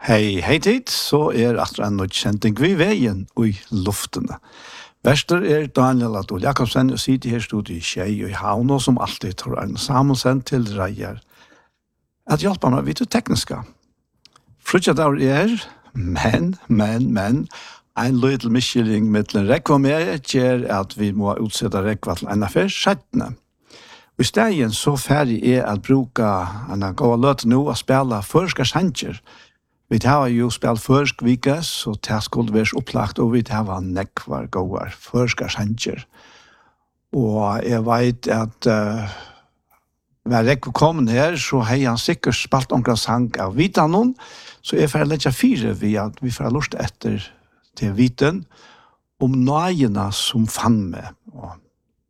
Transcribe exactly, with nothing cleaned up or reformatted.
Hei, hei tid, så er at en nødt kjenting vi veien i luftene. Vester er Daniel Adol Jakobsen, og sitter her stod i Kjei og i Havn, og som alltid tror en sammensendt til reier. At hjelper meg vidt det tekniske. Frutja der er, men, men, men, en liten miskylling med en rekva med gjør at vi må utsette rekva til en affær sjettene. Og i stedet så ferdig er at bruke en god løte nå og spille førske sanger. Vi har jo spilt først vikes, og det skulle være opplagt, og vi har nekvar gåar førske sanger. Og jeg vet at uh, når jeg kom her, så har han sikkert spilt omkring sang av Vitanon, så jeg får lette fire ved at vi får lyst etter til viten om nøyene som fann meg. Og